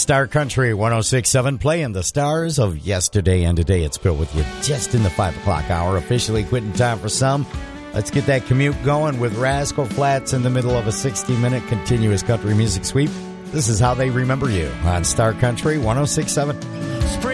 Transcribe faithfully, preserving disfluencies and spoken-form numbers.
Star Country one oh six point seven, playing the stars of yesterday and today. It's Bill with you just in the five o'clock hour, officially quitting time for some. Let's get that commute going with Rascal Flatts in the middle of a sixty-minute continuous country music sweep. This is how they remember you on Star Country one oh six point seven.